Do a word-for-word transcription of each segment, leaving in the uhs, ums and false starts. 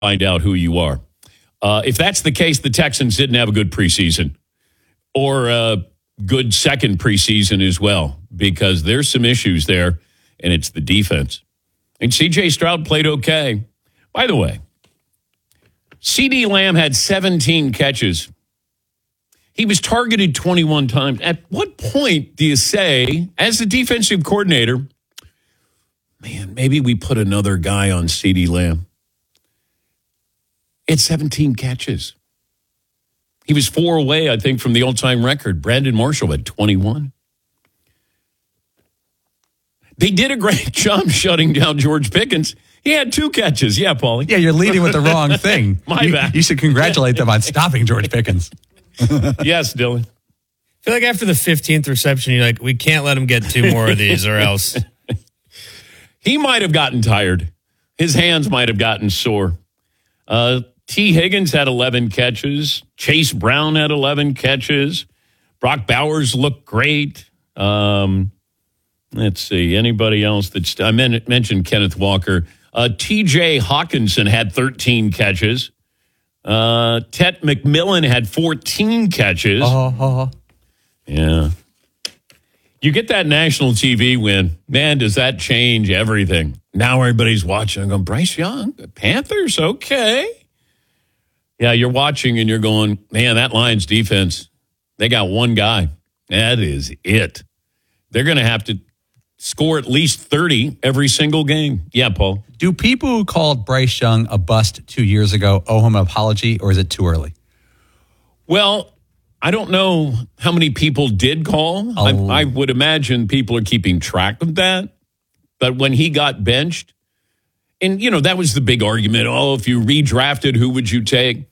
find out who you are. Uh, if that's the case, the Texans didn't have a good preseason or a good second preseason as well, because there's some issues there, and it's the defense. And C J Stroud played okay. By the way, CeeDee Lamb had seventeen catches. He was targeted twenty-one times. At what point do you say, as the defensive coordinator, man, maybe we put another guy on CeeDee Lamb? It's seventeen catches. He was four away, I think, from the all-time record. Brandon Marshall had twenty-one. They did a great job shutting down George Pickens. He had two catches. Yeah, Paulie. Yeah, you're leading with the wrong thing. My you, bad. You should congratulate them on stopping George Pickens. Yes, Dylan. I feel like after the fifteenth reception, you're like, we can't let him get two more of these or else. He might have gotten tired. His hands might have gotten sore. Uh, T. Higgins had eleven catches. Chase Brown had eleven catches. Brock Bowers looked great. Um, let's see. Anybody else that's... I men- mentioned Kenneth Walker. Uh, T J Hawkinson had thirteen catches. Uh, Tet McMillan had fourteen catches. Uh-huh. Yeah. You get that national T V win, man, does that change everything? Now everybody's watching and going, Bryce Young, the Panthers, okay. Yeah, you're watching and you're going, man, that Lions defense, they got one guy. That is it. They're going to have to score at least thirty every single game. Yeah, Paul. Do people who called Bryce Young a bust two years ago owe him an apology, or is it too early? Well, I don't know how many people did call. Oh. I, I would imagine people are keeping track of that. But when he got benched, and, you know, that was the big argument. Oh, if you redrafted, who would you take?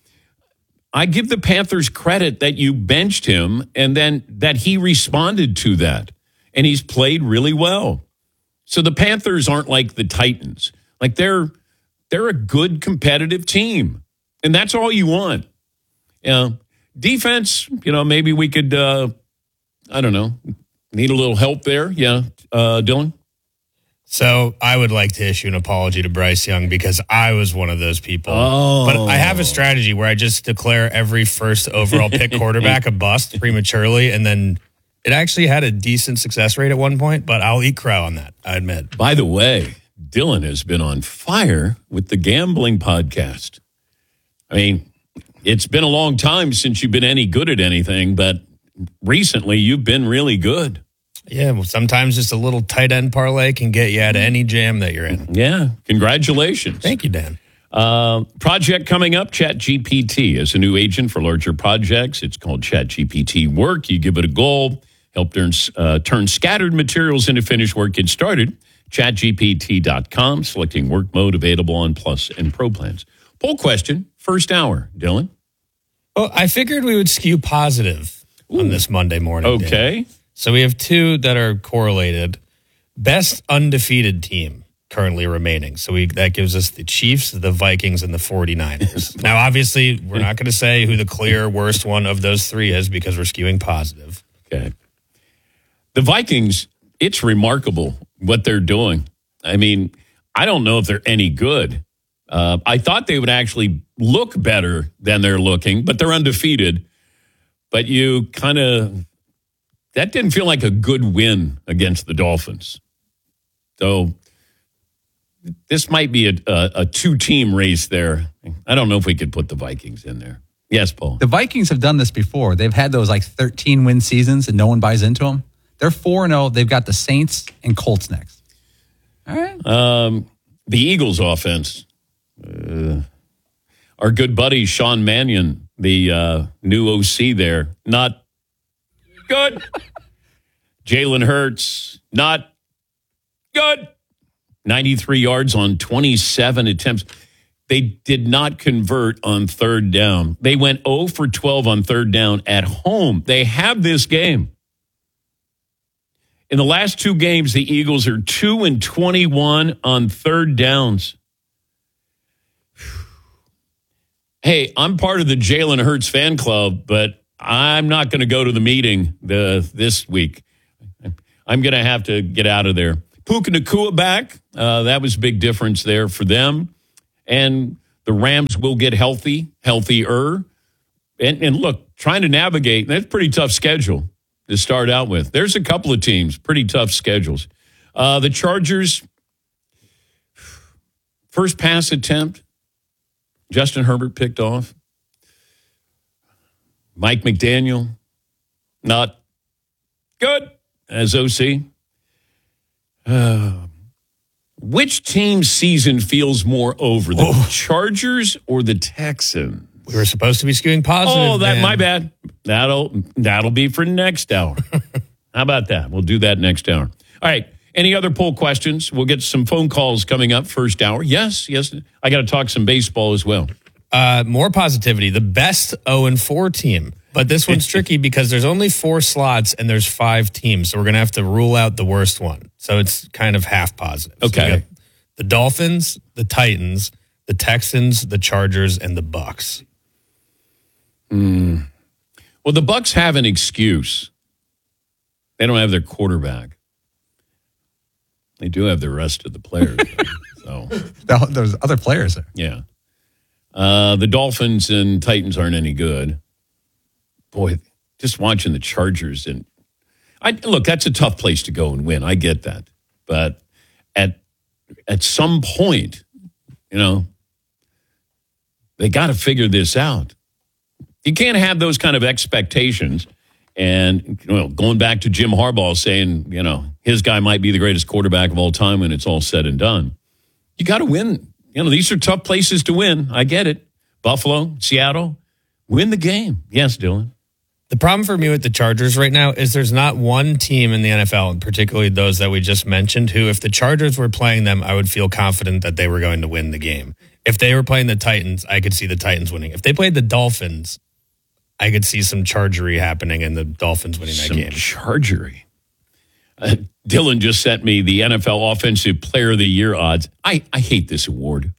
I give the Panthers credit that you benched him and then that he responded to that. And he's played really well. So the Panthers aren't like the Titans. Like they're they're a good competitive team. And that's all you want. Yeah. Defense, you know, maybe we could, uh, I don't know, need a little help there. Yeah. Uh, Dylan? So I would like to issue an apology to Bryce Young because I was one of those people. Oh. But I have a strategy where I just declare every first overall pick quarterback a bust prematurely, and then it actually had a decent success rate at one point, but I'll eat crow on that, I admit. By the way, Dylan has been on fire with the gambling podcast. I mean, it's been a long time since you've been any good at anything, but recently you've been really good. Yeah, well, sometimes just a little tight end parlay can get you out of any jam that you're in. Yeah, congratulations. Thank you, Dan. Uh, project coming up, ChatGPT is a new agent for larger projects. It's called ChatGPT Work. You give it a goal, help turn, uh, turn scattered materials into finished work. Get started, chat G P T dot com, selecting work mode available on Plus and Pro plans. Poll question, first hour, Dylan. Well, I figured we would skew positive Ooh. on this Monday morning. Okay. Dan. So we have two that are correlated. Best undefeated team currently remaining. So we that gives us the Chiefs, the Vikings, and the forty-niners. Now, obviously, we're not going to say who the clear worst one of those three is because we're skewing positive. Okay. The Vikings, it's remarkable what they're doing. I mean, I don't know if they're any good. Uh, I thought they would actually look better than they're looking, but they're undefeated. But you kind of... That didn't feel like a good win against the Dolphins. So this might be a, a, a two-team race there. I don't know if we could put the Vikings in there. Yes, Paul. The Vikings have done this before. They've had those like thirteen-win seasons and no one buys into them. They're four and oh. They've got the Saints and Colts next. All right. Um, the Eagles offense. Uh, our good buddy Sean Mannion, the uh, new O C there, not good. Jalen Hurts, not good. ninety-three yards on twenty-seven attempts. They did not convert on third down. They went zero for twelve on third down at home. They have this game. In the last two games, the Eagles are two and twenty-one on third downs. Hey, I'm part of the Jalen Hurts fan club, but I'm not going to go to the meeting the, this week. I'm going to have to get out of there. Puka Nacua back. Uh, that was a big difference there for them. And The Rams will get healthy, healthier. And, and look, trying to navigate, that's a pretty tough schedule to start out with. There's a couple of teams, pretty tough schedules. Uh, the Chargers, first pass attempt, Justin Herbert picked off. Mike McDaniel, not good as O C. Uh, which team's season feels more over, the oh. Chargers or the Texans? We were supposed to be skewing positive. Oh, that man. my bad. That'll that'll be for next hour. How about that? We'll do that next hour. All right. Any other poll questions? We'll get some phone calls coming up first hour. Yes, yes. I got to talk some baseball as well. Uh, more positivity. The best oh and four team. But this one's tricky because there's only four slots and there's five teams. So we're going to have to rule out the worst one. So it's kind of half positive. Okay. So we got the Dolphins, the Titans, the Texans, the Chargers, and the Bucks. Mm. Well, the Bucks have an excuse. They don't have their quarterback. They do have the rest of the players. so There's other players there. Yeah. Uh, the Dolphins and Titans aren't any good. Boy, just watching the Chargers and I look, that's a tough place to go and win. I get that. But at at some point, you know, they got to figure this out. You can't have those kind of expectations. And, you know, going back to Jim Harbaugh saying, you know, his guy might be the greatest quarterback of all time when it's all said and done. You got to win. You know, these are tough places to win. I get it. Buffalo, Seattle, win the game. Yes, Dylan. The problem for me with the Chargers right now is there's not one team in the N F L, and particularly those that we just mentioned, who, if the Chargers were playing them, I would feel confident that they were going to win the game. If they were playing the Titans, I could see the Titans winning. If they played the Dolphins, I could see some chargery happening and the Dolphins winning that some game. Chargery. Uh, Dylan just sent me the N F L Offensive Player of the Year odds. I, I hate this award.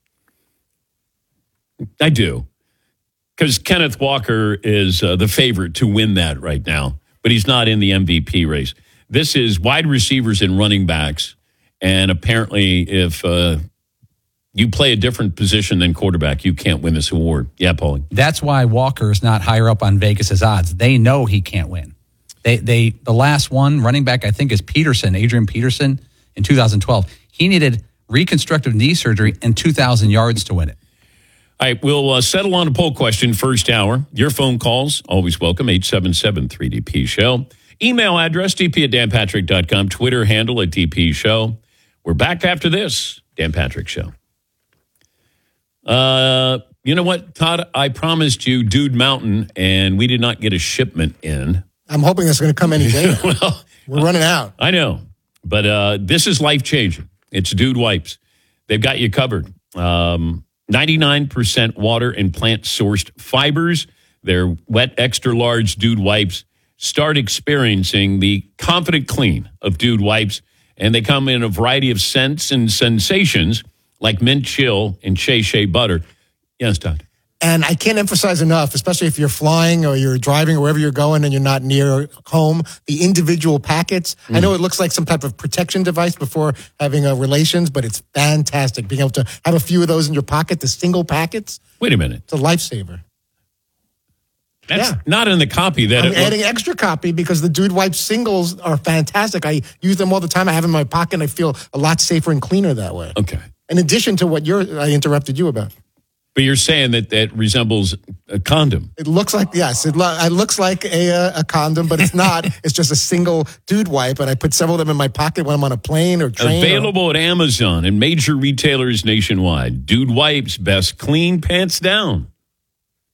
I do. Because Kenneth Walker is uh, the favorite to win that right now, but he's not in the M V P race. This is wide receivers and running backs, and apparently if uh, you play a different position than quarterback, you can't win this award. Yeah, Paulie. That's why Walker is not higher up on Vegas's odds. They know he can't win. They they the last one running back I think is Peterson, Adrian Peterson in two thousand twelve. He needed reconstructive knee surgery and two thousand yards to win it. All right, we'll uh, settle on a poll question first hour. Your phone calls, always welcome, eight seven seven three D P show. Email address, d p at dan patrick dot com. Twitter handle at D P show. We're back after this, Dan Patrick Show. Uh, you know what, Todd? I promised you Dude Mountain, and we did not get a shipment in. I'm hoping it's going to come any day now. well, We're running out. I know, but uh, this is life-changing. It's Dude Wipes. They've got you covered. Um ninety-nine percent water and plant-sourced fibers. They're wet, extra-large Dude Wipes. Start experiencing the confident clean of Dude Wipes, and they come in a variety of scents and sensations like mint chill and Shea Shea butter. Yes, Todd. And I can't emphasize enough, especially if you're flying or you're driving or wherever you're going and you're not near home, the individual packets. Mm. I know it looks like some type of protection device before having a relations, but it's fantastic. Being able to have a few of those in your pocket, the single packets. Wait a minute. It's a lifesaver. That's yeah. not in the copy. That I'm it adding extra copy because the Dude Wipes singles are fantastic. I use them all the time. I have them in my pocket and I feel a lot safer and cleaner that way. Okay. In addition to what you're, I interrupted you about. But you're saying that that resembles a condom. It looks like, yes, it, lo- it looks like a, a condom, but it's not. It's just a single Dude Wipe, and I put several of them in my pocket when I'm on a plane or train. Available or- at Amazon and major retailers nationwide. Dude Wipes, best clean pants down.